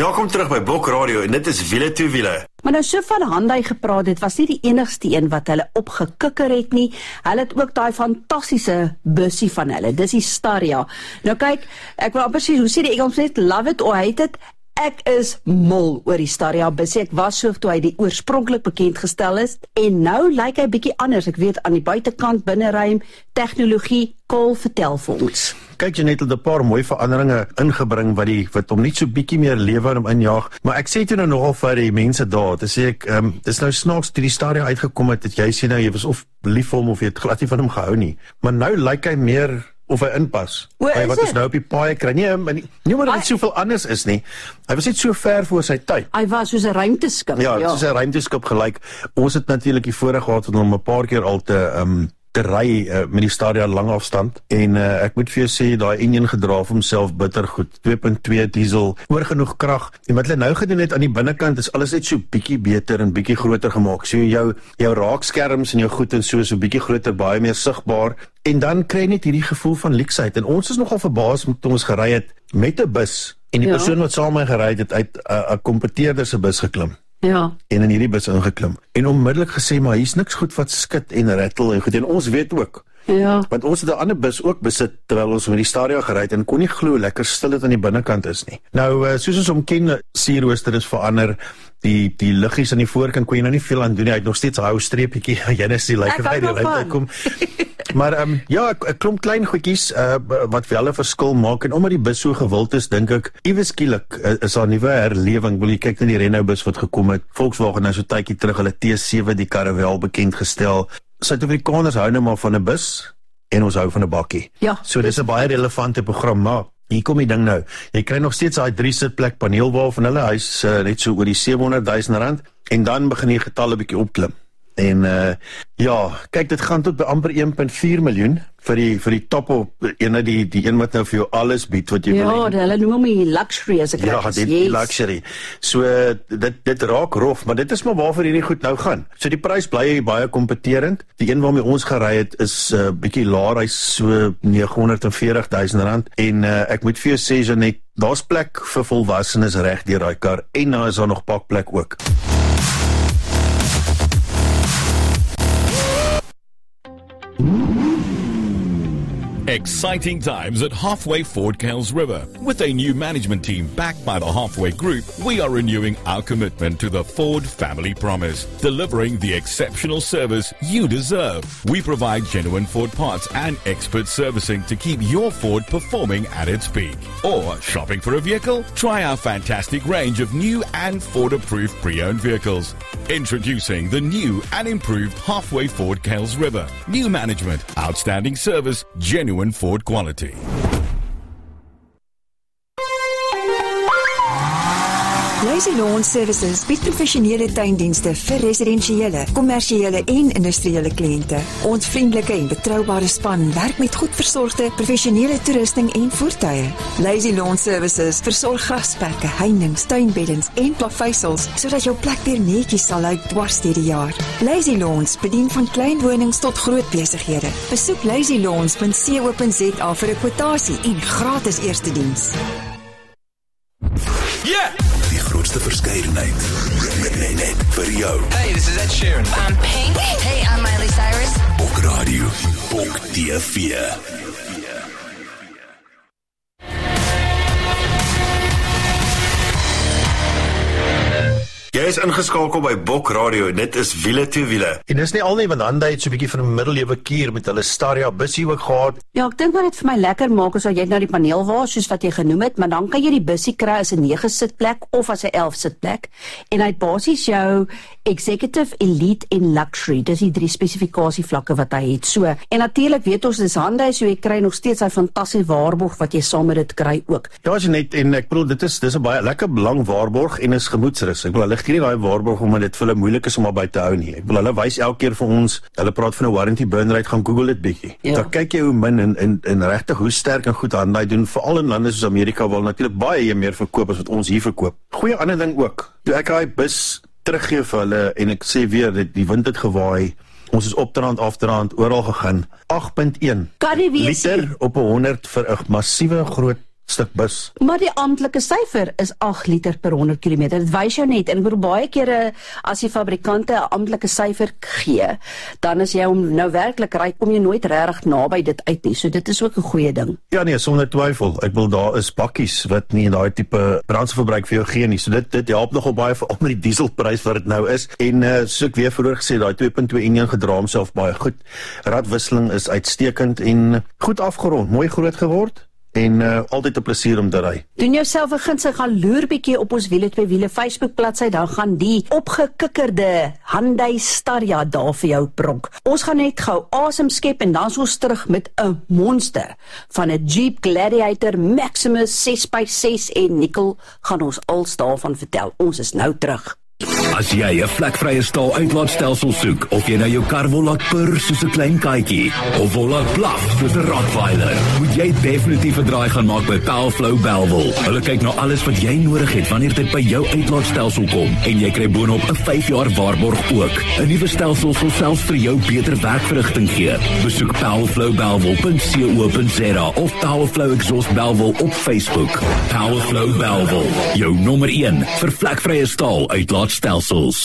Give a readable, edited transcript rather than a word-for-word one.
Welkom terug by Bok Radio en dit is wiele toe wiele. Maar nou so van Hyundai gepraat, dit was nie die enigste een wat hulle opgekikker het nie. Hulle het ook daai fantastiese bussie van hulle, dis die Staria. Nou kyk, ek wil amper sê, hoe sê die Engels net, love it or hate it? Ek is mal oor die Staria bussie. Ek was so toe hy die oorspronklik bekend gestel is en nou lyk hy bietjie anders. Ek weet aan die buitekant, binneruim, tegnologie, Cole vertel vir ons. Kyk, Jeanette het 'n paar mooi veranderinge ingebring wat hom net so bietjie meer lewe aan hom injaag. Maar ek sê toe nou nogal vir die mense daar, dis sê ek, dis nou snaaks toe die Staria uitgekom het, jy sê nou jy was of lief vir hom of jy het glad nie van hom gehou nie. Maar nou lyk hy meer of hy inpas. Hy wat ons nou op die paai kry. Nee, maar nie omdat dit soveel anders is nie. Hy was net so ver voor sy tyd. Hy was soos 'n ruimteskip. Ja, soos 'n ruimteskip gelyk. Ons het natuurlik die voorreg gehad om 'n paar keer al te ry met die Stadia lang afstand en ek moet vir jou sê daai enjin gedra vir homself bittergoed, 2.2 diesel, oor genoeg krag. En wat hulle nou gedoen het aan die binnekant is alles net so bietjie beter en bietjie groter gemaak. So jou raakskerms en jou goed en so bietjie groter, baie meer sigbaar. En dan kry jy net hierdie gevoel van luksheid. En ons is nogal verbaas met ons gery het met 'n bus en die persoon wat saam met my gery het uit 'n kompeteerder se bus geklim. Ja. En in hierdie bus ingeklim. En onmiddellik gesê, maar hier's niks goed wat skit en rattle en goed. En ons weet ook. Ja. Want ons het 'n ander bus ook besit terwyl ons met die Stadia gery het en kon nie glo lekker stil dit aan die binnekant is nie. Nou, soos ons hom ken, sierrooster is verander. Die liggies aan die voorkant kon jy nou nie veel aan doen nie. Hy het nog steeds 'n hou streepietjie. Jy's die lyk by die ruimte kom. Maar ja, 'n klomp klein goedjies wat vir hulle verskil maak en omdat die bus so gewild is, dink ek iewes skielik is daar 'n nuwe herlewing. Wil jy kyk na die Renault bus wat gekom het? Volkswagen nou so tydjie terug hulle T7 die karre wel bekend gestel. Suid-Afrikaners hou nou maar van 'n bus en ons hou van 'n bakkie. Ja. So dis 'n baie relevante program, maar hier kom die ding nou. Jy kry nog steeds daai 3-sitplek paneelwa van hulle. Hy's net so oor die R700,000 en dan begin die getalle bietjie opklim. En ja, kyk, dit gaan tot by amper 1.4 miljoen vir die top op die een wat nou vir jou alles bied wat jy wil hê. Ja, hulle noem die luxury as ek reg is. Ja, die luxury. So dit raak rof, maar dit is maar waarvoor hierdie goed nou gaan. So die prys bly baie kompeterend. Die een waarmee ons gery het is bietjie laer, hy's so R940,000 en ek moet vir jou sê Jeanette, daar's plek vir volwassenes reg deur daai kar en daar is daar nog pakplek ook. Exciting times at Halfway Ford Kells River. With a new management team backed by the Halfway Group, we are renewing our commitment to the Ford family promise, delivering the exceptional service you deserve. We provide genuine Ford parts and expert servicing to keep your Ford performing at its peak. Or shopping for a vehicle? Try our fantastic range of new and Ford-approved pre-owned vehicles. Introducing the new and improved Halfway Ford Kells River. New management, outstanding service, genuine Ford quality. Lazy Lawn Services bied professionele tuindienste vir residensiële, kommersiële en industriële kliënte. Ons vriendelike en betroubare span werk met goed versorgde, professionele toerusting en voertuie. Lazy Lawn Services versorg grasperke, heininge, tuinbeddens en plaveisels sodat jou plek weer netjies sal lyk dwars deur die jaar. Lazy Lawns bedien van klein wonings tot groot besighede. Besoek lazylawns.co.za vir 'n kwotasie en gratis eerste diens. Yeah! Die grootste verskeidenheid net vir jou. Hey, this is Ed Sheeran. I'm Pink. Hey, I'm Miley Cyrus. Bok Radio, Bok TV. Jy is ingeskakel by Bok Radio, dit is wiele toe wiele. En dis nie al nie, want Hyundai het so 'n bietjie van 'n middeleewe kuur met hulle Staria bussie ook gehad. Ja, ek dink wat dit vir my lekker maak is dat jy nou die paneel was soos wat jy genoem het, maar dan kan jy die bussie kry as 'n 9-sitplek of as 'n 11-sitplek. En hy het basies jou executive, elite en luxury. Dis die 3 spesifikasievlakke wat hy het. So, en natuurlik weet ons dis Hyundai, so jy kry nog steeds hy fantastiese waarborg wat jy saam met dit kry ook. Ja, Jeanette, en ek bedoel dis 'n baie lekker lang waarborg en is gemoedsrus. Ek bedoel hulle gee nie daai waarborg omdat dit vir hulle moeilik is om daarby te hou nie. Ek bedoel hulle wys elke keer vir ons, hulle praat van 'n warranty burn rate, gaan Google dit bietjie. Ja. Dan kyk jy hoe min en regtig hoe sterk en goed Hyundai doen, veral in lande soos Amerika waar natuurlik baie meer verkoop as wat ons hier verkoop. Goeie ander ding ook. Toe ek daai bus teruggee vir hulle en ek sê weer die wind het gewaai. Ons is opdraand afdraand oral gegaan. 8.1 Kan nie wees liter op 100 vir 'n massiewe groot stuk bus. Maar die amptelike syfer is 8 liter per 100 km. Dit wys jou net, en ek bedoel baie kere as die fabrikante 'n amptelike syfer gee, dan as jy hom nou werklik ry, kom jy nooit regtig naby dit uit nie. So dit is ook 'n goeie ding. Ja nee, sonder twyfel. Ek wil daar is bakkies wat nie daai tipe brandstofverbruik vir jou gee nie. So dit help nogal baie veral met die dieselprys wat dit nou is. En soos ek weer vroeër gesê, daai 2.2 enjin gedra homself baie goed. Radwisseling is uitstekend en goed afgerond, mooi groot geword. En altyd 'n plesier om te ry. Doen jouself 'n guns, gaan loer bietjie op ons Wiele twee wiele Facebook bladsy, dan gaan die opgekikkerde Hyundai Staria daar vir jou pronk. Ons gaan net gou asem skep en dan is ons terug met 'n monster van 'n Jeep Gladiator Maximus 6x6 en Nicole gaan ons als daarvan vertel. Ons is nou terug. As jy 'n vlekvrye staal uitlaatstelsel soek, of jy nou jou kar wil laat purr soos 'n klein katjie, of wil laat blaf soos 'n Rottweiler, moet jy definitief 'n draai gaan maak by Powerflow Bellville. Hulle kyk na alles wat jy nodig het wanneer dit by jou uitlaatstelsel kom, en jy kry boonop 'n 5 jaar waarborg ook. 'n Nuwe stelsel sal selfs vir jou beter werkverrigting gee. Besoek powerflowbellville.co.za of Powerflow Exhaust Bellville op Facebook. Powerflow Bellville, jou nommer 1 vir vlekvrye staal uitlaatstelsels.